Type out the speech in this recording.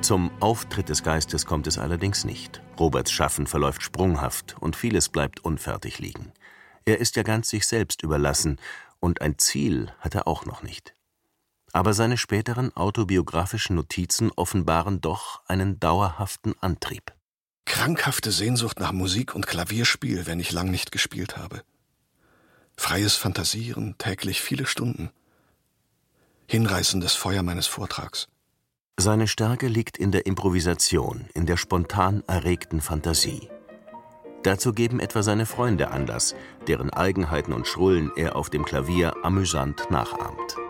Zum Auftritt des Geistes kommt es allerdings nicht. Roberts Schaffen verläuft sprunghaft und vieles bleibt unfertig liegen. Er ist ja ganz sich selbst überlassen und ein Ziel hat er auch noch nicht. Aber seine späteren autobiografischen Notizen offenbaren doch einen dauerhaften Antrieb. Krankhafte Sehnsucht nach Musik und Klavierspiel, wenn ich lang nicht gespielt habe. Freies Fantasieren, täglich viele Stunden. Hinreißendes Feuer meines Vortrags. Seine Stärke liegt in der Improvisation, in der spontan erregten Fantasie. Dazu geben etwa seine Freunde Anlass, deren Eigenheiten und Schrullen er auf dem Klavier amüsant nachahmt.